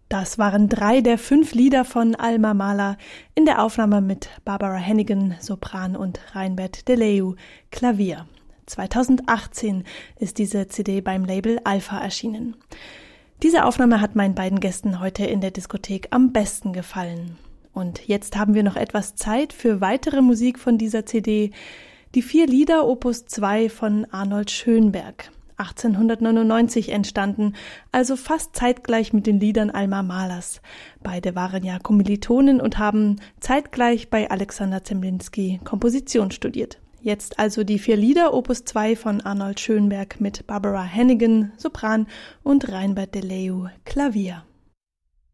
Das waren 3 der 5 Lieder von Alma Mahler in der Aufnahme mit Barbara Hannigan, Sopran, und Reinbert DeLeeuw, Klavier. 2018 ist diese CD beim Label Alpha erschienen. Diese Aufnahme hat meinen beiden Gästen heute in der Diskothek am besten gefallen. Und jetzt haben wir noch etwas Zeit für weitere Musik von dieser CD. Die 4 Lieder Opus 2 von Arnold Schönberg. 1899 entstanden, also fast zeitgleich mit den Liedern Alma Mahlers. Beide waren ja Kommilitonen und haben zeitgleich bei Alexander Zemlinsky Komposition studiert. Jetzt also die 4 Lieder Opus 2 von Arnold Schönberg mit Barbara Hannigan, Sopran, und Reinbert DeLeeuw, Klavier.